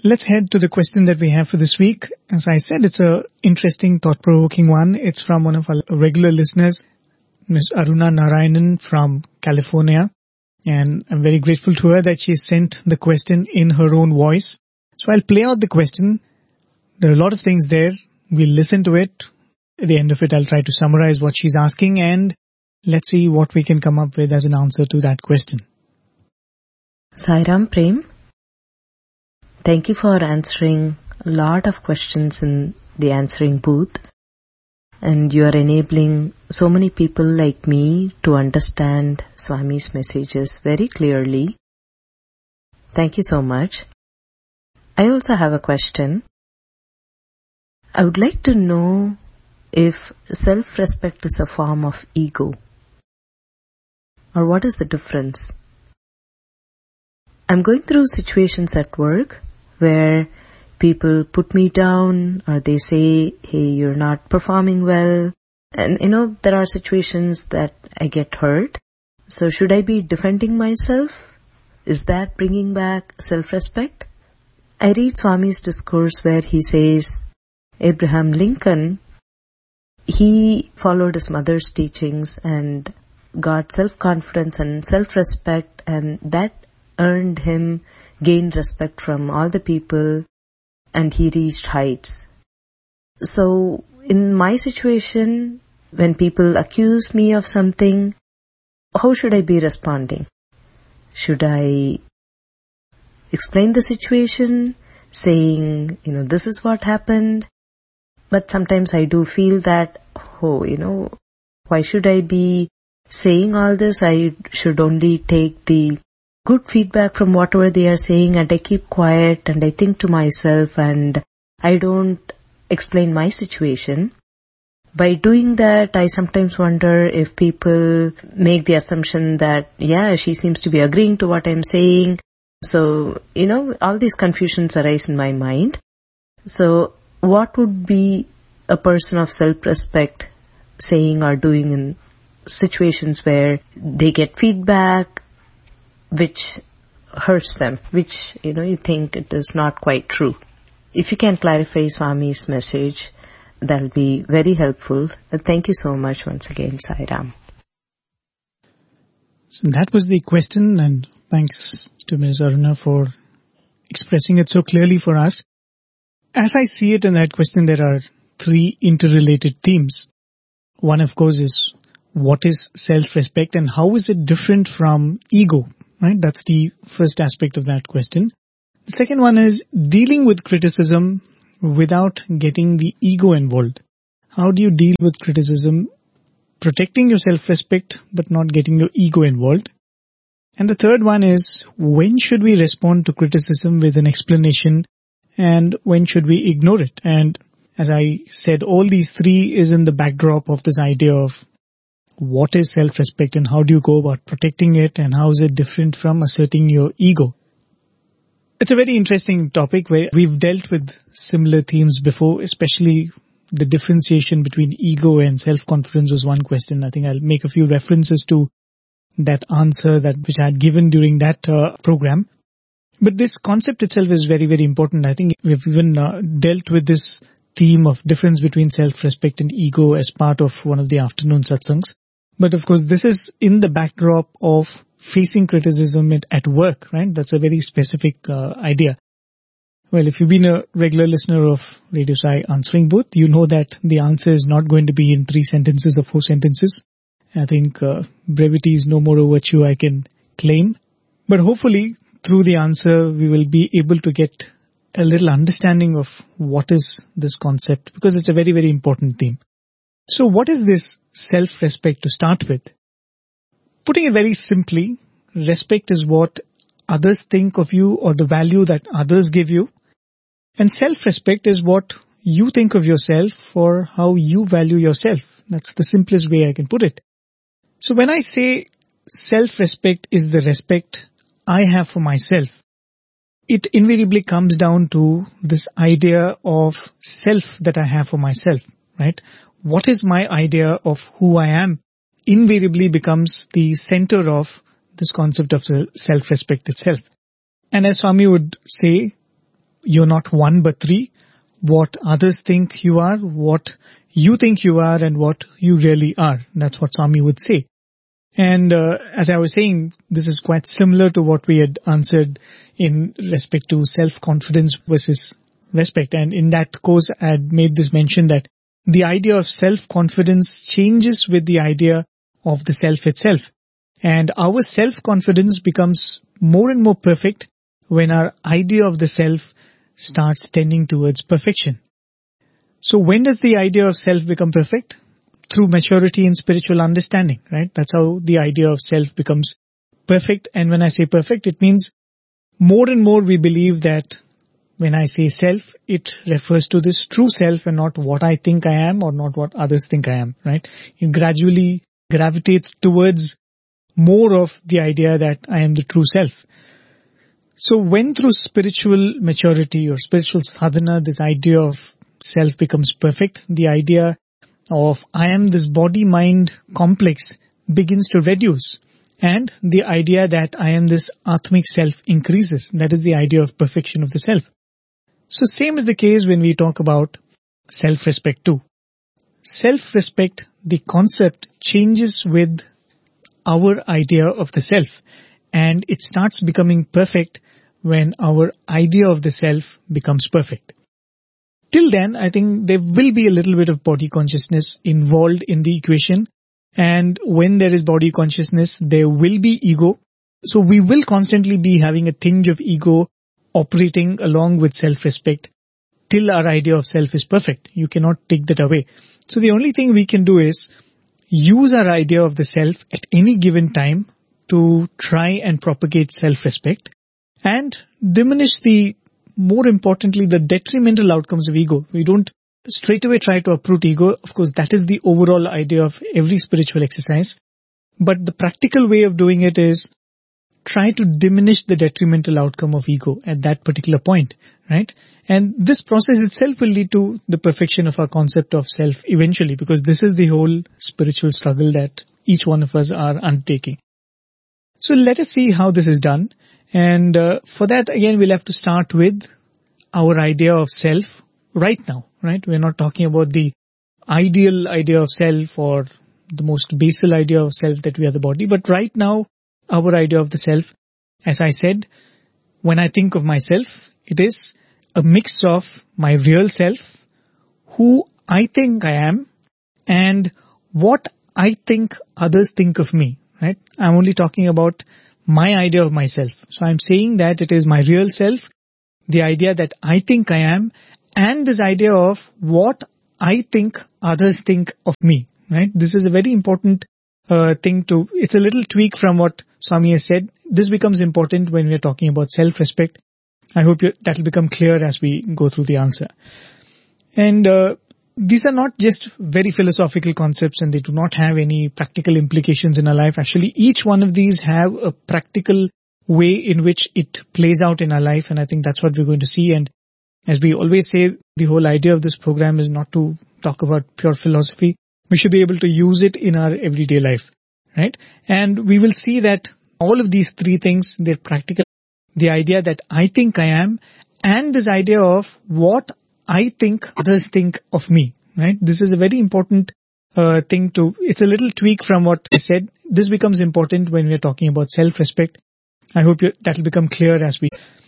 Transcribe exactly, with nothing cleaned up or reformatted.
let's head to the question that we have for this week. As I said, it's a interesting, thought-provoking one. It's from one of our regular listeners, Miss Aruna Narayanan from California. And I'm very grateful to her that she sent the question in her own voice. So I'll play out the question. There are a lot of things there. We'll listen to it. At the end of it, I'll try to summarize what she's asking, and let's see what we can come up with as an answer to that question. Sai Ram Prem, thank you for answering a lot of questions in the answering booth. And you are enabling so many people like me to understand Swami's messages very clearly. Thank you so much. I also have a question. I would like to know if self-respect is a form of ego, or what is the difference? I'm going through situations at work where people put me down, or they say, hey, you're not performing well. And, you know, there are situations that I get hurt. So should I be defending myself? Is that bringing back self-respect? I read Swami's discourse where he says, Abraham Lincoln, he followed his mother's teachings and got self-confidence and self-respect, and that earned him, gained respect from all the people, and he reached heights. So, in my situation, when people accuse me of something, how should I be responding? Should I explain the situation, saying, you know, this is what happened? But sometimes I do feel that, oh, you know, why should I be saying all this? I should only take the good feedback from whatever they are saying, and I keep quiet and I think to myself and I don't explain my situation. By doing that, I sometimes wonder if people make the assumption that, yeah, she seems to be agreeing to what I'm saying. So, you know, all these confusions arise in my mind. So, what would be a person of self-respect saying or doing in situations where they get feedback which hurts them, which, you know, you think it is not quite true? If you can clarify Swami's message, that will be very helpful. Thank you so much once again, Sai Ram. So that was the question, and thanks to Miz Aruna for expressing it so clearly for us. As I see it in that question, there are three interrelated themes. One, of course, is what is self-respect and how is it different from ego, right? That's the first aspect of that question. The second one is dealing with criticism without getting the ego involved. How do you deal with criticism, protecting your self-respect but not getting your ego involved? And the third one is, when should we respond to criticism with an explanation and when should we ignore it? And as I said, all these three is in the backdrop of this idea of what is self-respect and how do you go about protecting it and how is it different from asserting your ego. It's a very interesting topic where we've dealt with similar themes before, especially the differentiation between ego and self-confidence was one question. I think I'll make a few references to that answer that which I had given during that uh, program. But this concept itself is very, very important. I think we've even uh, dealt with this theme of difference between self-respect and ego as part of one of the afternoon satsangs. But of course, this is in the backdrop of facing criticism at, at work, right? That's a very specific uh, idea. Well, if you've been a regular listener of Radio Sai Answering Booth, you know that the answer is not going to be in three sentences or four sentences. I think uh, brevity is no more a virtue I can claim. But hopefully, through the answer, we will be able to get a little understanding of what is this concept, because it's a very, very important theme. So what is this self-respect to start with? Putting it very simply, respect is what others think of you or the value that others give you. And self-respect is what you think of yourself or how you value yourself. That's the simplest way I can put it. So when I say self-respect is the respect I have for myself, it invariably comes down to this idea of self that I have for myself, right? What is my idea of who I am invariably becomes the center of this concept of self-respect itself. And as Swami would say, you're not one but three. What others think you are, what you think you are, and what you really are. That's what Swami would say. And uh, as I was saying, this is quite similar to what we had answered in respect to self-confidence versus respect. And in that course, I had made this mention that the idea of self-confidence changes with the idea of the self itself. And our self-confidence becomes more and more perfect when our idea of the self starts tending towards perfection. So when does the idea of self become perfect? Through maturity in spiritual understanding, right? That's how the idea of self becomes perfect. And when I say perfect, it means more and more we believe that when I say self, it refers to this true self and not what I think I am or not what others think I am, right? It gradually gravitates towards more of the idea that I am the true self. So when through spiritual maturity or spiritual sadhana, this idea of self becomes perfect, the idea of I am this body-mind complex begins to reduce. And the idea that I am this Atmic self increases. That is the idea of perfection of the self. So same is the case when we talk about self-respect too. Self-respect, the concept changes with our idea of the self. And it starts becoming perfect when our idea of the self becomes perfect. Till then, I think there will be a little bit of body consciousness involved in the equation. And when there is body consciousness, there will be ego. So we will constantly be having a tinge of ego operating along with self-respect till our idea of self is perfect. You cannot take that away. So the only thing we can do is use our idea of the self at any given time to try and propagate self-respect and diminish the, more importantly, the detrimental outcomes of ego. We don't straight away try to uproot ego. Of course, that is the overall idea of every spiritual exercise. But the practical way of doing it is try to diminish the detrimental outcome of ego at that particular point, right? And this process itself will lead to the perfection of our concept of self eventually, because this is the whole spiritual struggle that each one of us are undertaking. So let us see how this is done. And uh, for that, again, we'll have to start with our idea of self right now, right? We're not talking about the ideal idea of self or the most basal idea of self that we are the body, but right now, our idea of the self, as I said, when I think of myself, it is a mix of my real self, who I think I am, and what I think others think of me, right? I'm only talking about my idea of myself. So I'm saying that it is my real self, the idea that I think I am, and this idea of what I think others think of me, right? This is a very important uh, thing to, it's a little tweak from what Swami has said. This becomes important when we're talking about self-respect. I hope that will become clear as we go through the answer. And uh, these are not just very philosophical concepts and they do not have any practical implications in our life. Actually, each one of these have a practical way in which it plays out in our life, and I think that's what we're going to see. And as we always say, the whole idea of this program is not to talk about pure philosophy. We should be able to use it in our everyday life, right? And we will see that all of these three things, they're practical. The idea that I think I am, and this idea of what I think others think of me, right? This is a very important uh, thing to, it's a little tweak from what I said. This becomes important when we're talking about self-respect. I hope that will become clear as we